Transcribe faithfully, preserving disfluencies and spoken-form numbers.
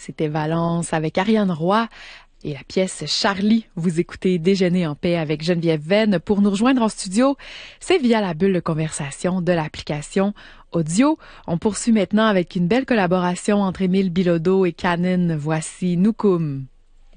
C'était Valence avec Ariane Roy et la pièce Charlie. Vous écoutez Déjeuner en paix avec Geneviève Venn. Pour nous rejoindre en studio, c'est via la bulle de conversation de l'application audio. On poursuit maintenant avec une belle collaboration entre Émile Bilodeau et Canon. Voici Nukum.